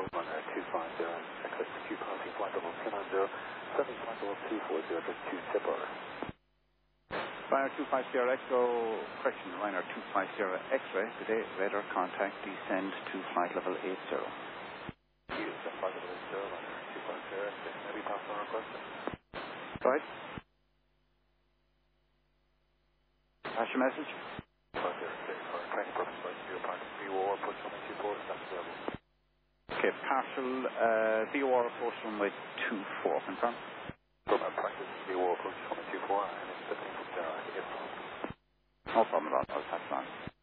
runner 250, exit passing flight level 290, 70 flight level 240, just 2 step order. Ryanair 250 Echo, correction, Ryanair 250 X-ray, today, radar contact, descend to flight level 80. Flight level 80, Ryanair 250 X-ray, heavy pass on request. Right. Pass your message. Training purpose flight 0.3 or approach runway 24, that's available. Okay, partial VOR approach runway 24, confirm. Practice VOR approach runway 24, and it's 15 from there, I can get. No problem at all, I'll pass it on.